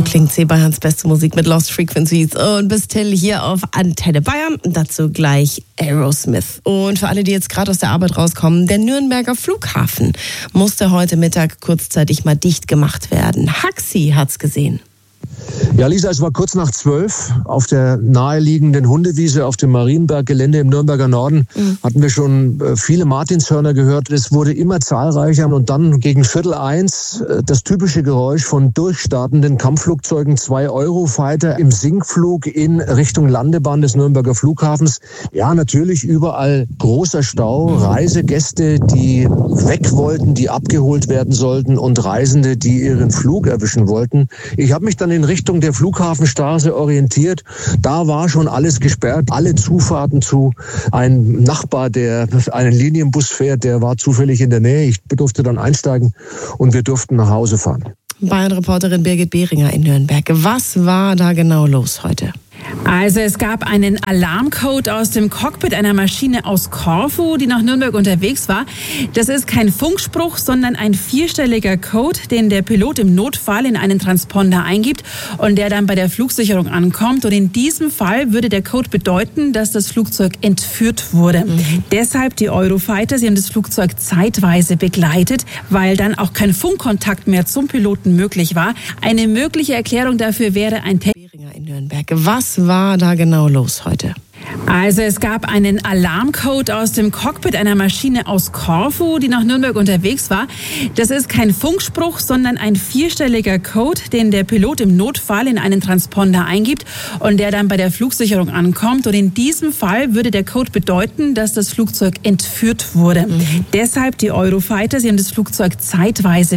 So klingt sie, Bayerns beste Musik mit Lost Frequencies und bis till hier auf Antenne Bayern. Dazu gleich Aerosmith. Und für alle, die jetzt gerade aus der Arbeit rauskommen, der Nürnberger Flughafen musste heute Mittag kurzzeitig mal dicht gemacht werden. Haxi hat's gesehen. Ja, Lisa, es war kurz nach 12 auf der naheliegenden Hundewiese auf dem Marienberg-Gelände im Nürnberger Norden. Hatten wir schon viele Martinshörner gehört. Es wurde immer zahlreicher und dann gegen 12:45 das typische Geräusch von durchstartenden Kampfflugzeugen, 2 Eurofighter im Sinkflug in Richtung Landebahn des Nürnberger Flughafens. Ja, natürlich überall großer Stau, Reisegäste, die weg wollten, die abgeholt werden sollten und Reisende, die ihren Flug erwischen wollten. Ich habe mich dann in Richtung der Flughafenstraße orientiert. Da war schon alles gesperrt, alle Zufahrten zu. Ein Nachbar, der einen Linienbus fährt, der war zufällig in der Nähe. Ich durfte dann einsteigen und wir durften nach Hause fahren. Bayern-Reporterin Birgit Behringer in Nürnberg. Was war da genau los heute? Also es gab einen Alarmcode aus dem Cockpit einer Maschine aus Korfu, die nach Nürnberg unterwegs war. Das ist kein Funkspruch, sondern ein 4-stelliger Code, den der Pilot im Notfall in einen Transponder eingibt und der dann bei der Flugsicherung ankommt. Und in diesem Fall würde der Code bedeuten, dass das Flugzeug entführt wurde. Deshalb die Eurofighter, sie haben das Flugzeug zeitweise begleitet, weil dann auch kein Funkkontakt mehr zum Piloten möglich war. Eine mögliche Erklärung dafür wäre ein in Nürnberg. Was war da genau los heute? Also es gab einen Alarmcode aus dem Cockpit einer Maschine aus Korfu, die nach Nürnberg unterwegs war. Das ist kein Funkspruch, sondern ein 4-stelliger Code, den der Pilot im Notfall in einen Transponder eingibt und der dann bei der Flugsicherung ankommt. Und in diesem Fall würde der Code bedeuten, dass das Flugzeug entführt wurde. Deshalb die Eurofighter, sie haben das Flugzeug zeitweise